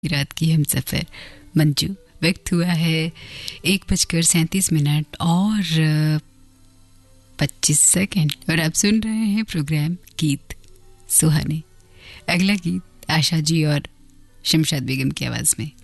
रात की हम सफ़र मंजू। वक्त हुआ है 1:37 और 25 सेकंड और आप सुन रहे हैं प्रोग्राम गीत सुहाने। अगला गीत आशा जी और शमशाद बेगम की आवाज़ में।